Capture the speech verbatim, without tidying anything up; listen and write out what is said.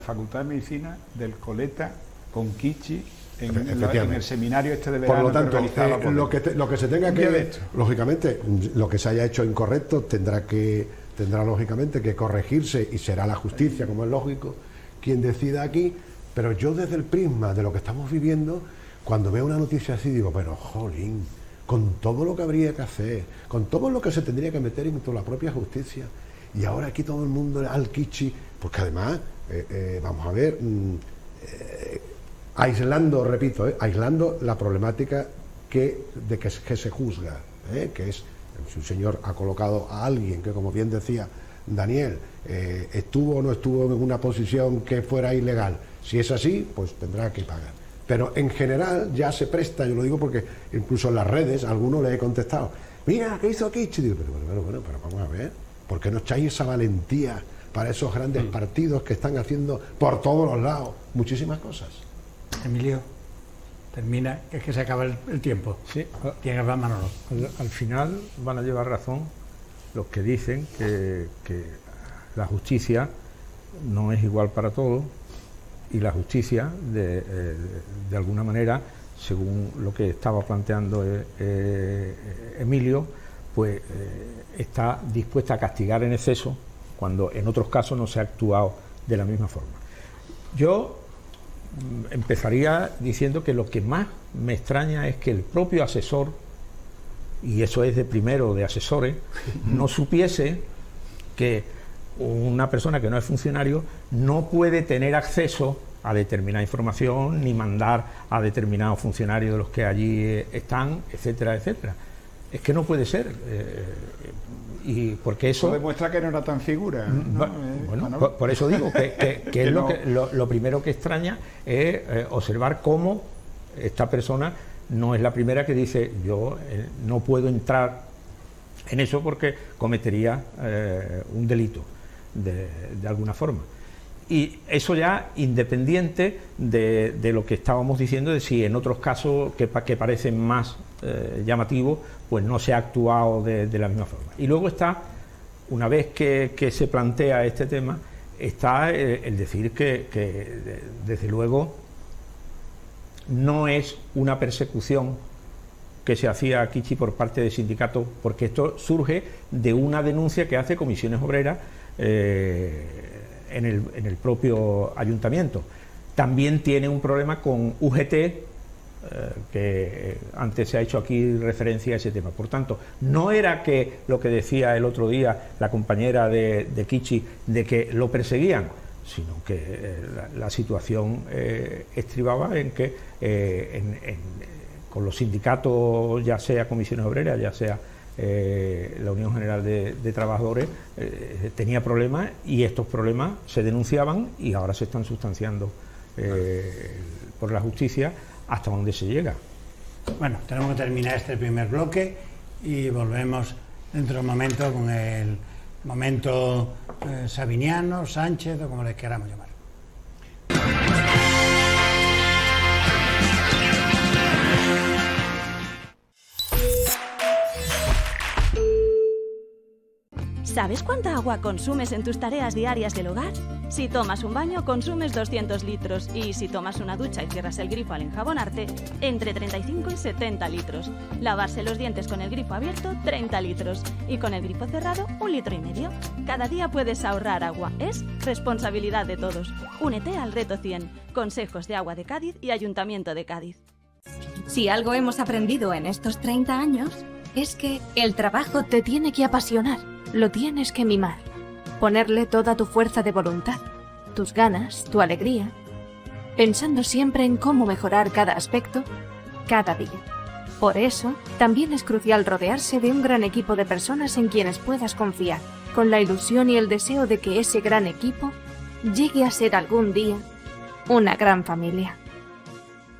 Facultad de Medicina del Coleta con Kichi en, en, la, en el seminario este de verano. Por lo tanto, eh, lo, que te, lo que se tenga que, lógicamente, lo que se haya hecho incorrecto tendrá que, tendrá lógicamente que corregirse y será la justicia, como es lógico, quien decida aquí. Pero yo desde el prisma de lo que estamos viviendo, cuando veo una noticia así digo, pero jolín, con todo lo que habría que hacer, con todo lo que se tendría que meter en la propia justicia, y ahora aquí todo el mundo al Kichi, porque además, eh, eh, vamos a ver, mm, eh, aislando, repito, eh, aislando la problemática que, de que, que se juzga, eh, que es, si un señor ha colocado a alguien que, como bien decía Daniel, eh, estuvo o no estuvo en una posición que fuera ilegal, si es así, pues tendrá que pagar. Pero en general ya se presta, yo lo digo porque incluso en las redes a algunos le he contestado, mira, ¿qué hizo Kichi? Digo, pero bueno, bueno, pero vamos a ver, ¿por qué no echáis esa valentía para esos grandes partidos que están haciendo por todos los lados muchísimas cosas? Emilio, termina, es que se acaba el, el tiempo. Sí. Tienes razón, Manolo. Al, al final van a llevar razón los que dicen que, que la justicia no es igual para todos, y la justicia, de, eh, de alguna manera, según lo que estaba planteando eh, eh, Emilio, pues eh, está dispuesta a castigar en exceso cuando en otros casos no se ha actuado de la misma forma. Yo mm, empezaría diciendo que lo que más me extraña es que el propio asesor, y eso es de primero de asesores, no supiese que una persona que no es funcionario no puede tener acceso a determinada información ni mandar a determinados funcionarios de los que allí están, etcétera, etcétera. Es que no puede ser, eh, y porque eso... Eso demuestra que no era tan figura, ¿no? Bueno, eh, por, por eso digo que, que, que, que es no. lo, que lo, lo primero que extraña es eh, observar cómo esta persona no es la primera que dice yo eh, no puedo entrar en eso porque cometería eh, un delito de, de alguna forma. Y eso ya independiente de, de lo que estábamos diciendo, de si en otros casos que, que parecen más eh, llamativos, pues no se ha actuado de, de la misma forma. Y luego está, una vez que, que se plantea este tema, está el, el decir que, que desde luego no es una persecución que se hacía a Kichi por parte del sindicato, porque esto surge de una denuncia que hace Comisiones Obreras eh, en el, en el propio ayuntamiento. También tiene un problema con U G T, eh, que antes se ha hecho aquí referencia a ese tema. Por tanto, no era que lo que decía el otro día la compañera de, de Kichi, de que lo perseguían, sino que eh, la, la situación eh, estribaba en que eh, en, en, con los sindicatos, ya sea Comisiones Obreras, ya sea Eh, la Unión General de, de Trabajadores, eh, tenía problemas, y estos problemas se denunciaban y ahora se están sustanciando eh, por la justicia hasta donde se llega. Bueno, tenemos que terminar este primer bloque y volvemos dentro de un momento con el momento eh, sabiniano, Sánchez o como les queramos llamar. ¿Sabes cuánta agua consumes en tus tareas diarias del hogar? Si tomas un baño, consumes doscientos litros, y si tomas una ducha y cierras el grifo al enjabonarte, entre treinta y cinco y setenta litros. Lavarse los dientes con el grifo abierto, treinta litros, y con el grifo cerrado, un litro y medio. Cada día puedes ahorrar agua. Es responsabilidad de todos. Únete al Reto cien. Consejos de Agua de Cádiz y Ayuntamiento de Cádiz. Si algo hemos aprendido en estos treinta años, es que el trabajo te tiene que apasionar. Lo tienes que mimar, ponerle toda tu fuerza de voluntad, tus ganas, tu alegría, pensando siempre en cómo mejorar cada aspecto, cada día. Por eso, también es crucial rodearse de un gran equipo de personas en quienes puedas confiar, con la ilusión y el deseo de que ese gran equipo llegue a ser algún día una gran familia.